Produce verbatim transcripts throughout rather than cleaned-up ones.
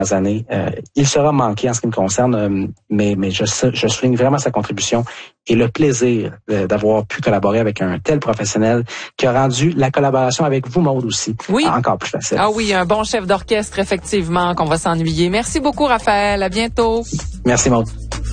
années. Euh, il sera manqué en ce qui me concerne, euh, mais, mais je, je souligne vraiment sa contribution et le plaisir euh, d'avoir pu collaborer avec un tel professionnel qui a rendu la collaboration avec vous, Maude, aussi oui. encore plus facile. Ah oui, un bon chef d'orchestre, effectivement, qu'on va s'ennuyer. Merci beaucoup, Raphaël. À bientôt. Merci, Maude.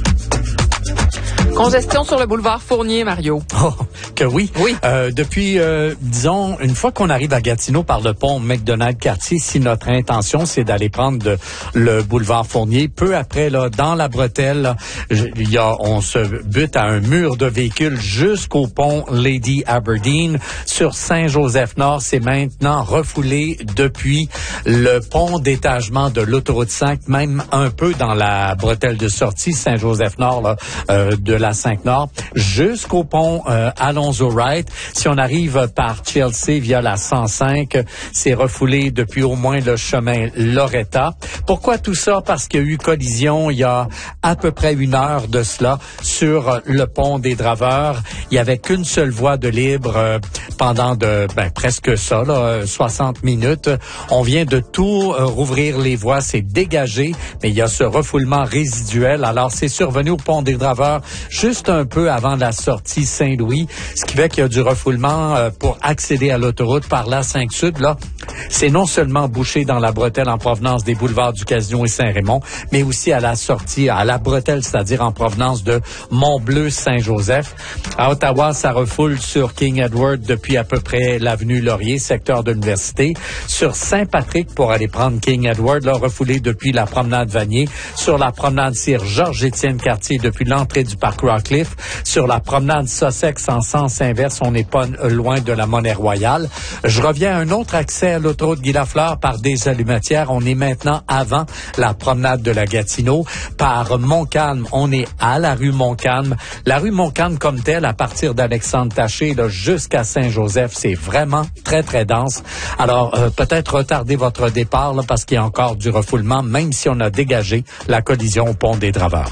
Congestion sur le boulevard Fournier, Mario. Oh, que oui. Oui. Euh, depuis, euh, disons, une fois qu'on arrive à Gatineau par le pont McDonald-Cartier, si notre intention, c'est d'aller prendre de, le boulevard Fournier, peu après, là, dans la bretelle, là, il y a, on se bute à un mur de véhicules jusqu'au pont Lady Aberdeen. Sur Saint-Joseph-Nord, c'est maintenant refoulé depuis le pont d'étagement de l'autoroute cinq, même un peu dans la bretelle de sortie Saint-Joseph-Nord, là, euh, de la cinq Nord, jusqu'au pont euh, Alonzo-Wright. Si on arrive par Chelsea via la cent cinq, c'est refoulé depuis au moins le chemin Loretta. Pourquoi tout ça? Parce qu'il y a eu collision il y a à peu près une heure de cela sur le pont des Draveurs. Il y avait qu'une seule voie de libre euh, pendant de ben, presque ça, là, soixante minutes. On vient de tout euh, rouvrir les voies, c'est dégagé, mais il y a ce refoulement résiduel. Alors, c'est survenu au pont des Draveurs juste un peu avant la sortie Saint-Louis, ce qui fait qu'il y a du refoulement euh, pour accéder à l'autoroute par la cinq Sud. Là, c'est non seulement bouché dans la bretelle en provenance des boulevards du Casino et Saint-Raymond, mais aussi à la sortie, à la bretelle, c'est-à-dire en provenance de Mont-Bleu-Saint-Joseph. À Ottawa, ça refoule sur King Edward depuis à peu près l'avenue Laurier, secteur de l'Université. Sur Saint-Patrick, pour aller prendre King Edward, là, refoulé depuis la promenade Vanier. Sur la promenade Sir Georges-Étienne Cartier, depuis l'entrée du parc Rockcliffe. Sur la promenade Sussex en sens inverse, on n'est pas loin de la Monnaie Royale. Je reviens à un autre accès à l'autoroute Guy-Lafleur par des Allumatières. On est maintenant avant la promenade de la Gatineau. Par Montcalm, on est à la rue Montcalm. La rue Montcalm comme telle, à partir d'Alexandre Taché là, jusqu'à Saint-Joseph, c'est vraiment très, très dense. Alors, euh, peut-être retarder votre départ là, parce qu'il y a encore du refoulement, même si on a dégagé la collision au pont des Draveurs.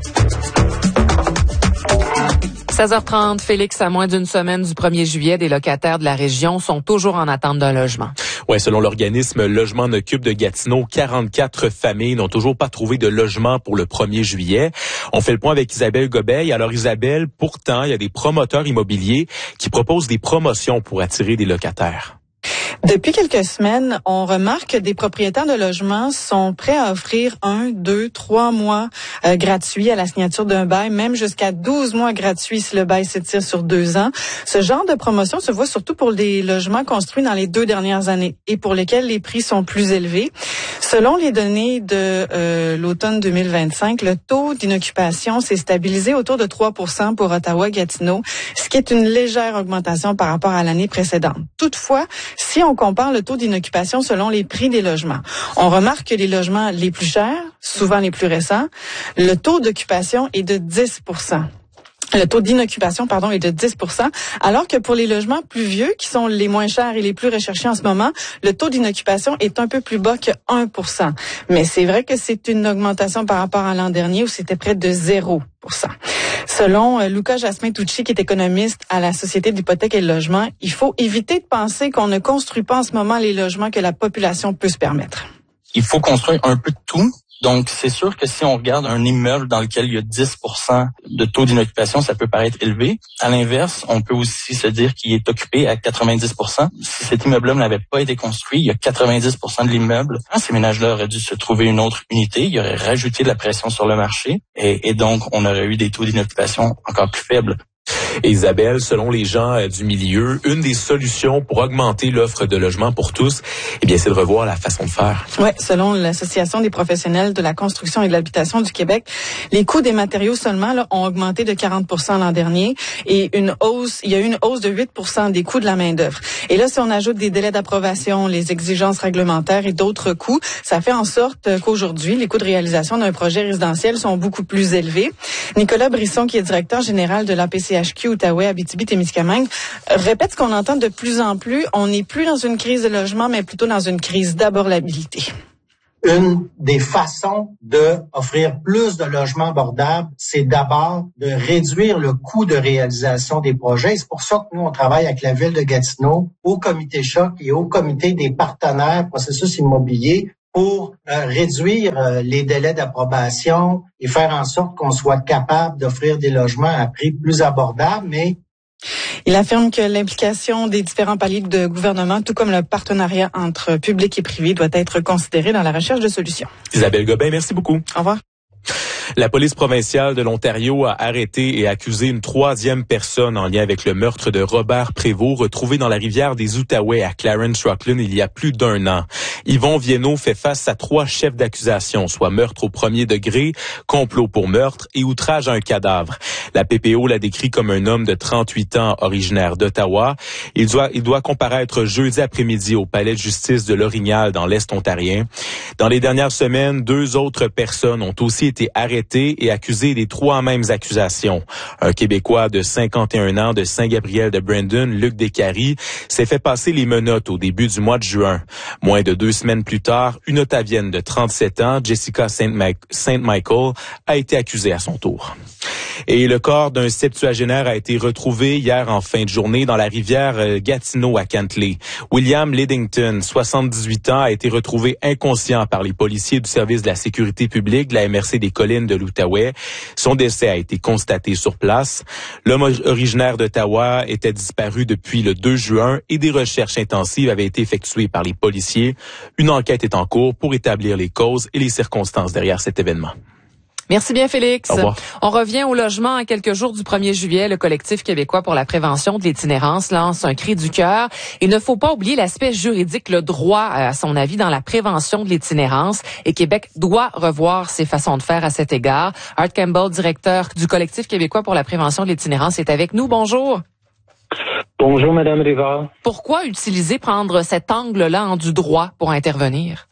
seize heures trente, Félix, à moins d'une semaine du premier juillet, des locataires de la région sont toujours en attente d'un logement. Ouais, selon l'organisme Logement en occupe de Gatineau, quarante-quatre familles n'ont toujours pas trouvé de logement pour le premier juillet. On fait le point avec Isabelle Gobeil. Alors Isabelle, pourtant, il y a des promoteurs immobiliers qui proposent des promotions pour attirer des locataires. Depuis quelques semaines, on remarque que des propriétaires de logements sont prêts à offrir un, deux, trois mois euh, gratuits à la signature d'un bail, même jusqu'à douze mois gratuits si le bail s'étire sur deux ans. Ce genre de promotion se voit surtout pour des logements construits dans les deux dernières années et pour lesquels les prix sont plus élevés. Selon les données de euh, l'automne deux mille vingt-cinq, le taux d'inoccupation s'est stabilisé autour de trois pour cent pour Ottawa-Gatineau, ce qui est une légère augmentation par rapport à l'année précédente. Toutefois, si on compare le taux d'inoccupation selon les prix des logements, on remarque que les logements les plus chers, souvent les plus récents, le taux d'occupation est de dix pour cent. Le taux d'inoccupation, pardon, est de dix pour cent, alors que pour les logements plus vieux, qui sont les moins chers et les plus recherchés en ce moment, le taux d'inoccupation est un peu plus bas que un pour cent. Mais c'est vrai que c'est une augmentation par rapport à l'an dernier où c'était près de zéro pour cent. Selon euh, Luca Jasmin-Tucci, qui est économiste à la Société d'hypothèque et de logement, il faut éviter de penser qu'on ne construit pas en ce moment les logements que la population peut se permettre. Il faut construire un peu de tout. Donc, c'est sûr que si on regarde un immeuble dans lequel il y a dix pour cent de taux d'inoccupation, ça peut paraître élevé. À l'inverse, on peut aussi se dire qu'il est occupé à quatre-vingt-dix pour cent. Si cet immeuble-là n'avait pas été construit, il y a quatre-vingt-dix pour cent de l'immeuble. Ces ménages-là auraient dû se trouver une autre unité. Il y aurait rajouté de la pression sur le marché. Et, et donc, on aurait eu des taux d'inoccupation encore plus faibles. Et Isabelle, selon les gens euh, du milieu, une des solutions pour augmenter l'offre de logements pour tous, eh bien, c'est de revoir la façon de faire. Oui, selon l'Association des professionnels de la construction et de l'habitation du Québec, les coûts des matériaux seulement là, ont augmenté de quarante pour cent l'an dernier et une hausse, il y a eu une hausse de huit pour cent des coûts de la main-d'œuvre. Et là, si on ajoute des délais d'approbation, les exigences réglementaires et d'autres coûts, ça fait en sorte qu'aujourd'hui, les coûts de réalisation d'un projet résidentiel sont beaucoup plus élevés. Nicolas Brisson, qui est directeur général de l'A P C H Q Outaouais, Abitibi-Témiscamingue, répète ce qu'on entend de plus en plus. On n'est plus dans une crise de logement, mais plutôt dans une crise d'abordabilité. Une des façons d'offrir plus de logements abordables, c'est d'abord de réduire le coût de réalisation des projets. C'est pour ça que nous, on travaille avec la Ville de Gatineau, au comité Choc et au comité des partenaires processus immobiliers pour euh, réduire euh, les délais d'approbation et faire en sorte qu'on soit capable d'offrir des logements à prix plus abordables, mais il affirme que l'implication des différents paliers de gouvernement, tout comme le partenariat entre public et privé, doit être considéré dans la recherche de solutions. Isabelle Gobin, merci beaucoup. Au revoir. La police provinciale de l'Ontario a arrêté et accusé une troisième personne en lien avec le meurtre de Robert Prévost, retrouvé dans la rivière des Outaouais à Clarence-Rocklin il y a plus d'un an. Yvon Viennot fait face à trois chefs d'accusation, soit meurtre au premier degré, complot pour meurtre et outrage à un cadavre. La P P O l'a décrit comme un homme de trente-huit ans originaire d'Ottawa. Il doit, il doit comparaître jeudi après-midi au palais de justice de l'Orignal dans l'Est ontarien. Dans les dernières semaines, deux autres personnes ont aussi été arrêtées et accusé des trois mêmes accusations. Un Québécois de cinquante et un ans de Saint-Gabriel de Brandon, Luc Descaries, s'est fait passer les menottes au début du mois de juin. Moins de deux semaines plus tard, une Ottavienne de trente-sept ans, Jessica Saint-Michael, a été accusée à son tour. Et le corps d'un septuagénaire a été retrouvé hier en fin de journée dans la rivière Gatineau à Cantley. William Lidington, soixante-dix-huit ans, a été retrouvé inconscient par les policiers du service de la sécurité publique de la M R C des collines de l'Outaouais. Son décès a été constaté sur place. L'homme originaire d'Ottawa était disparu depuis le deux juin et des recherches intensives avaient été effectuées par les policiers. Une enquête est en cours pour établir les causes et les circonstances derrière cet événement. Merci bien, Félix. Au revoir. On revient au logement à quelques jours du premier juillet. Le collectif québécois pour la prévention de l'itinérance lance un cri du cœur. Il ne faut pas oublier l'aspect juridique, le droit, à son avis, dans la prévention de l'itinérance. Et Québec doit revoir ses façons de faire à cet égard. Art Campbell, directeur du collectif québécois pour la prévention de l'itinérance, est avec nous. Bonjour. Bonjour, Madame Rivard. Pourquoi utiliser, prendre cet angle-là en du droit pour intervenir?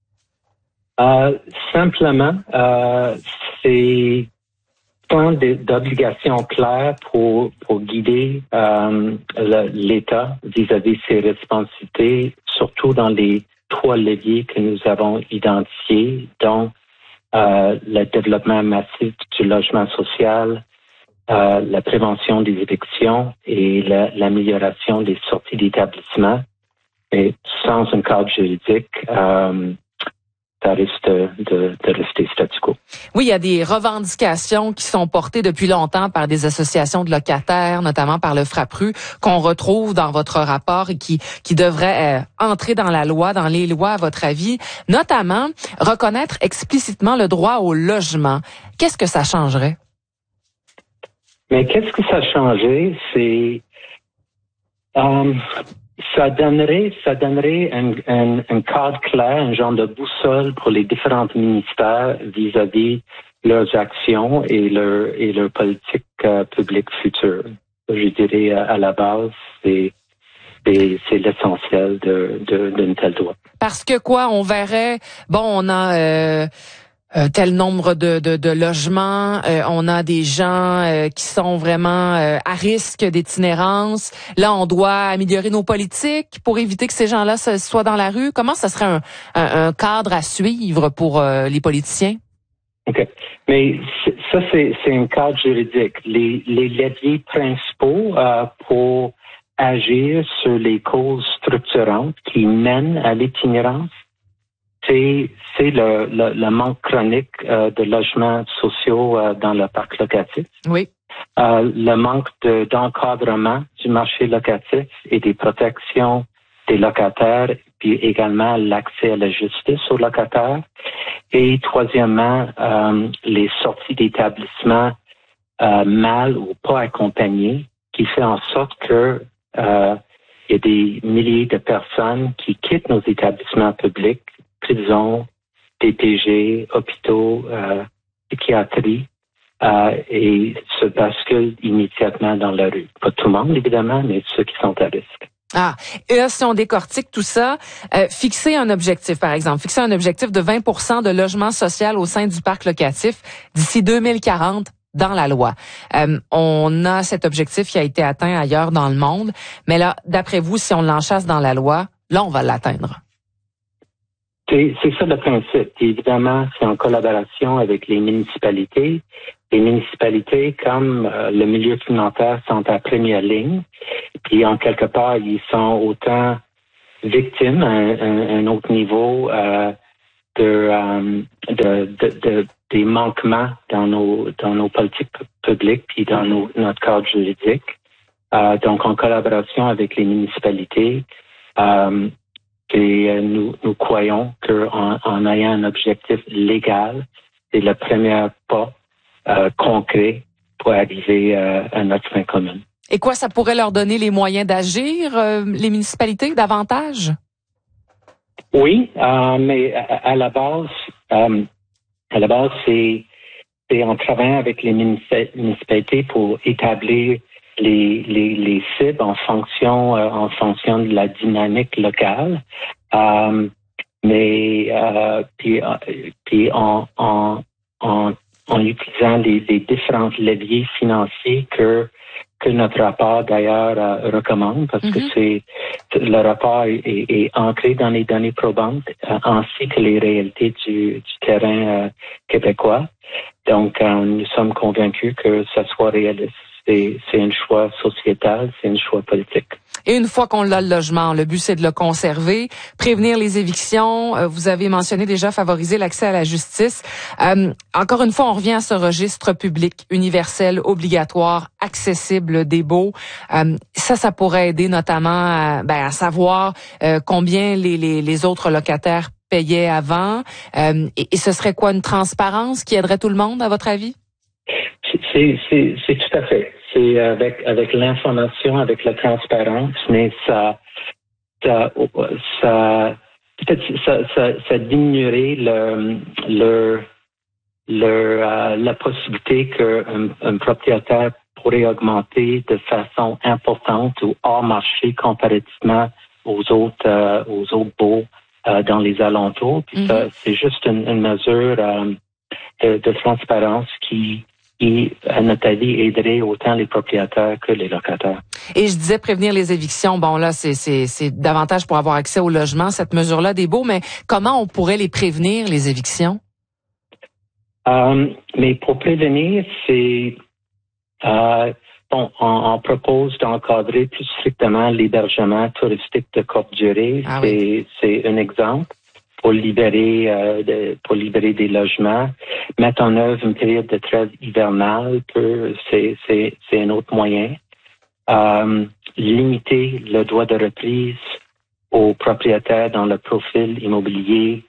Euh, simplement, euh, c'est plein d'obligations claires pour, pour guider euh, le, l'État vis-à-vis ses responsabilités, surtout dans les trois leviers que nous avons identifiés, dont euh, le développement massif du logement social, euh, la prévention des évictions et la, l'amélioration des sorties d'établissement. Et sans un cadre juridique, euh, ça risque de, de, de rester statu quo. Oui, il y a des revendications qui sont portées depuis longtemps par des associations de locataires, notamment par le FRAPRU, qu'on retrouve dans votre rapport et qui, qui devraient euh, entrer dans la loi, dans les lois, à votre avis, notamment reconnaître explicitement le droit au logement. Qu'est-ce que ça changerait? Mais qu'est-ce que ça changerait? C'est... Um, Ça donnerait, ça donnerait un, un, un cadre clair, un genre de boussole pour les différents ministères vis-à-vis leurs actions et leur et leur politique euh, publique future. Je dirais à, à la base, c'est c'est, c'est l'essentiel de, de d'une telle loi. Parce que quoi, on verrait, bon, on a euh, euh, tel nombre de, de, de logements, euh, on a des gens euh, qui sont vraiment euh, à risque d'itinérance. Là, on doit améliorer nos politiques pour éviter que ces gens-là se, soient dans la rue. Comment ça serait un, un, un cadre à suivre pour euh, les politiciens? OK. Mais ça, c'est, c'est un cadre juridique. Les, les leviers principaux euh, pour agir sur les causes structurantes qui mènent à l'itinérance, c'est, c'est le, le, le manque chronique euh, de logements sociaux euh, dans le parc locatif. Oui. Euh, le manque de, d'encadrement du marché locatif et des protections des locataires, puis également l'accès à la justice aux locataires. Et troisièmement, euh, les sorties d'établissements euh, mal ou pas accompagnées, qui fait en sorte que euh, il y a des milliers de personnes qui quittent nos établissements publics, prisons, D P G, hôpitaux, euh, psychiatrie, euh, et se basculent immédiatement dans la rue. Pas tout le monde, évidemment, mais ceux qui sont à risque. Ah, et là, si on décortique tout ça, euh, fixer un objectif, par exemple, fixer un objectif de vingt pour cent de logement social au sein du parc locatif d'ici deux mille quarante dans la loi. Euh, on a cet objectif qui a été atteint ailleurs dans le monde, mais là, d'après vous, si on l'enchasse dans la loi, là, on va l'atteindre. C'est, c'est ça le principe. Et évidemment, c'est en collaboration avec les municipalités. Les municipalités, comme euh, le milieu communautaire, sont à première ligne. Puis, en quelque part, ils sont autant victimes à un, un, un autre niveau euh, de, euh, de, de, de des manquements dans nos dans nos politiques publiques puis dans nos, notre cadre juridique. Euh, donc, en collaboration avec les municipalités, euh, et euh, nous nous croyons qu'en en ayant un objectif légal, c'est le premier pas euh, concret pour arriver euh, à notre fin commune. Et quoi, ça pourrait leur donner les moyens d'agir, euh, les municipalités, davantage? Oui, euh, mais à, à la base, euh, à la base, c'est, c'est en travaillant avec les municipalités pour établir les, les, les cibles en fonction, euh, en fonction de la dynamique locale. Euh, mais euh, puis, euh, puis en, en, en, en utilisant les, les différents leviers financiers que que notre rapport d'ailleurs euh, recommande, parce mm-hmm. que c'est le rapport est, est, est ancré dans les données probantes euh, ainsi que les réalités du, du terrain euh, québécois. Donc, euh, nous sommes convaincus que ça soit réaliste. C'est, c'est un choix sociétal, c'est un choix politique. Et une fois qu'on a le logement, le but, c'est de le conserver, prévenir les évictions. Euh, vous avez mentionné déjà favoriser l'accès à la justice. Euh, encore une fois, on revient à ce registre public, universel, obligatoire, accessible des baux. Euh, ça, ça pourrait aider notamment à, ben, à savoir euh, combien les, les, les autres locataires payaient avant. Euh, et, et ce serait quoi, une transparence qui aiderait tout le monde, à votre avis? C'est, c'est, c'est tout à fait. C'est avec avec l'information, avec la transparence, mais ça, ça, ça peut-être ça, ça, ça diminuerait le, le, le euh, la possibilité qu'un un propriétaire pourrait augmenter de façon importante ou hors marché comparativement aux autres euh, aux autres baux euh, dans les alentours. Puis mm-hmm. ça, c'est juste une, une mesure euh, de, de transparence qui qui, à notre avis, aiderait autant les propriétaires que les locataires. Et je disais prévenir les évictions. Bon, là, c'est, c'est, c'est davantage pour avoir accès au logement, cette mesure-là des baux, mais comment on pourrait les prévenir, les évictions? Euh, mais pour prévenir, c'est... Euh, bon, on, on propose d'encadrer plus strictement l'hébergement touristique de courte durée. Ah c'est, oui. c'est un exemple. Pour libérer, euh, de, pour libérer des logements, mettre en œuvre une période de trêve hivernale, que c'est, c'est, c'est un autre moyen. Euh, limiter le droit de reprise aux propriétaires dans le profil immobilier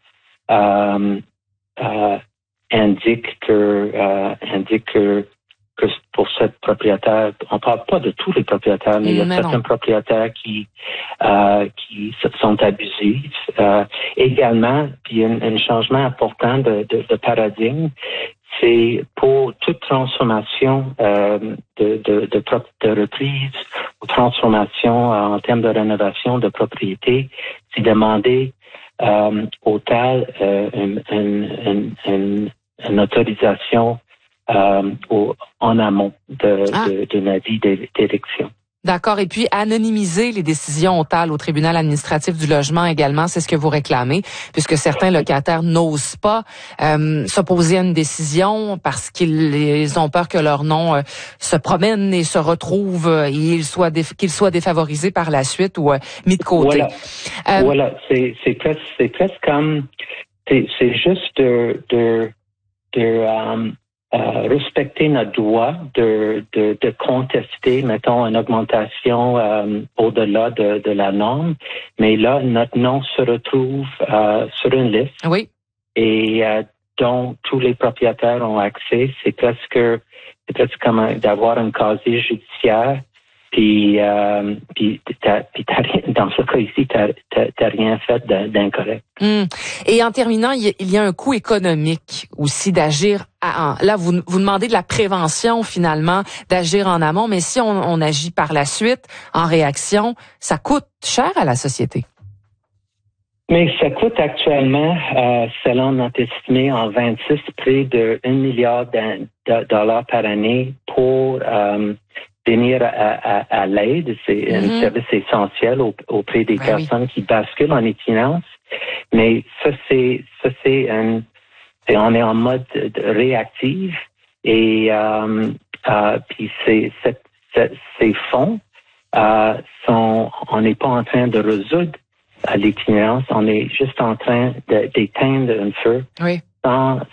euh, euh, indique que euh, indique que, que pour cette propriétaire, on parle pas de tous les propriétaires, mais il y a mais certains non. propriétaires qui euh, qui sont abusifs. Euh, également, puis un, un changement important de, de, de paradigme, c'est pour toute transformation euh, de, de, de, de reprise ou transformation en termes de rénovation de propriété, c'est demander euh, au T A L euh, une, une, une, une autorisation Euh, au, en amont de, ah. de, de l'avis d'élection. D'accord. Et puis, anonymiser les décisions au T A L, au tribunal administratif du logement également, c'est ce que vous réclamez, puisque certains locataires n'osent pas euh, s'opposer à une décision parce qu'ils ont peur que leur nom euh, se promène et se retrouve euh, et ils soient dé- qu'ils soient défavorisés par la suite ou euh, mis de côté. Voilà. Euh, voilà. C'est, c'est presque, c'est presque comme, c'est, c'est juste de, de, de, um, Euh, respecter notre droit de, de, de contester, mettons, une augmentation euh, au-delà de, de la norme. Mais là, notre nom se retrouve euh, sur une liste. Oui. Et euh, dont tous les propriétaires ont accès. C'est presque, c'est presque comme un, d'avoir un casier judiciaire. Puis, euh, puis, t'as, puis t'as rien, dans ce cas ici, t'as, t'as, t'as rien fait d'incorrect. Mmh. Et en terminant, il y a un coût économique aussi d'agir. À, là, vous, vous demandez de la prévention finalement, d'agir en amont, mais si on, on agit par la suite, en réaction, ça coûte cher à la société. Mais ça coûte actuellement, euh, selon notre estimé, en vingt-six, près de un milliard de dollars par année pour euh, venir à, à, à l'aide. C'est mm-hmm. un service essentiel auprès des ben personnes oui. qui basculent en itinérance. Mais ça, c'est, ça, c'est un, c'est, on est en mode réactif et, euh, euh, puis c'est, c'est, c'est, ces fonds, euh, sont, on n'est pas en train de résoudre à l'itinérance, on est juste en train de, d'éteindre un feu oui. sans,